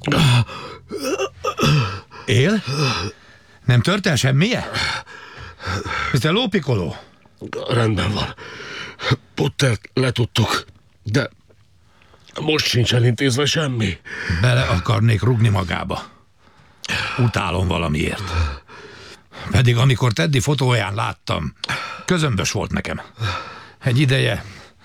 Él? Nem tört el semmije? Mr. Lópikoló? Rendben van. Pottert letudtuk, de most sincs elintézve semmi. Bele akarnék rugni magába. Utálom valamiért. Pedig amikor Teddy fotóján láttam, közömbös volt nekem. Egy ideje...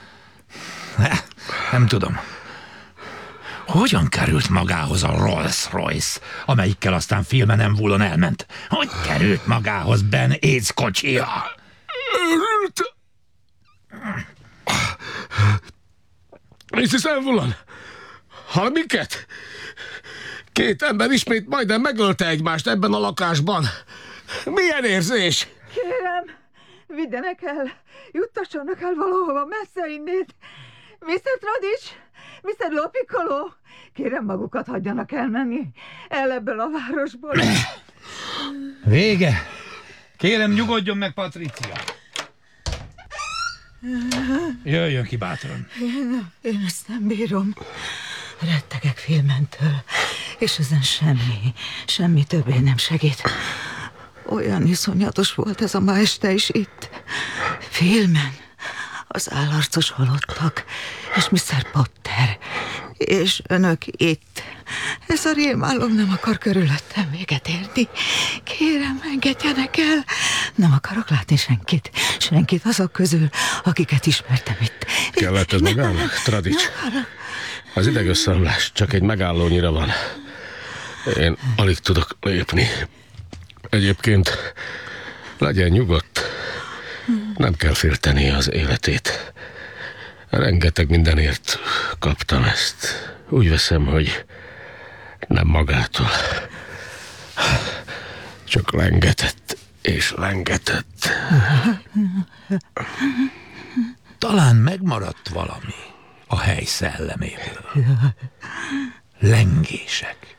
Nem tudom. Hogyan került magához a Rolls-Royce, amelyikkel aztán filmen nem vullon elment? Hogy került magához Ben Aids kocsija? Őrült! Mrs. Envulan, hall minket? Két ember ismét majdnem megölte egymást ebben a lakásban. Milyen érzés? Kérem, vigyenek el, juttassanak el valahova messze innét. Mr. Tradics, Mr. Lópikoló, kérem magukat hagyjanak elmenni el ebből a városból. Vége. Kérem, nyugodjon meg, Patricia. Jöjjön ki bátran. Én ezt nem bírom. Rettegek filmentől, és ezen semmi többé nem segít. Olyan iszonyatos volt ez a ma este is itt. Filmen az állarcos halottak, és Mr. Potter, és önök itt. Ez a rémálom nem akar körülöttem véget érni. Kérem, engedjenek el. Nem akarok látni senkit azok közül, akiket ismertem itt. Kellett ez magának, Tradics? Az idegösszeomlás csak egy megállónyira van. Én alig tudok lépni. Egyébként legyen nyugodt. Nem kell félteni az életét. Rengeteg mindenért kaptam ezt. Úgy veszem, hogy nem magától. Csak lengetett és lengetett. Talán megmaradt valami a hely szelleméből. Lengések.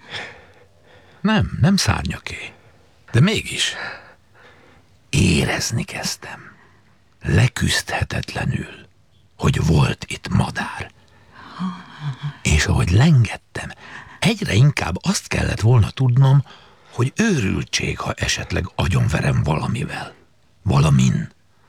Nem szárnyaké. De mégis érezni kezdtem. Leküzdhetetlenül, hogy volt itt madár. És ahogy lengettem, egyre inkább azt kellett volna tudnom, hogy őrültség, ha esetleg agyonverem valamivel. Valamin.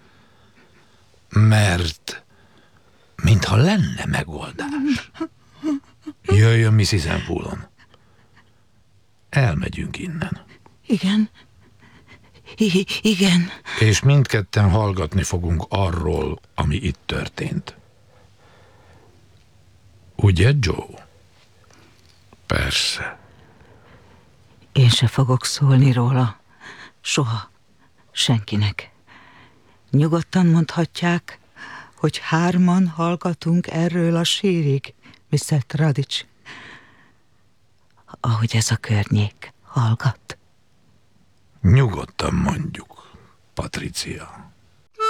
Mert mintha lenne megoldás. Jöjjön, Mrs. Envulan. Elmegyünk innen. Igen. Igen. És mindketten hallgatni fogunk arról, ami itt történt. Ugye, Joe? Persze. Én se fogok szólni róla. Soha. Senkinek. Nyugodtan mondhatják, hogy 3 hallgatunk erről a sírig, Mr. Tradics. Ahogy ez a környék hallgat. Nyugodtan mondjuk, Patricia.